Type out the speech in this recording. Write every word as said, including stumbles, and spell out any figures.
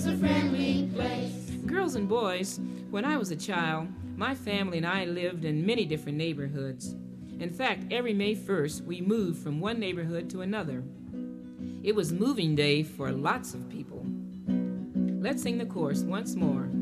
a friendly place. Girls and boys, when I was a child, my family and I lived in many different neighborhoods. In fact, every May first, we moved from one neighborhood to another. It was moving day for lots of people. Let's sing the chorus once more.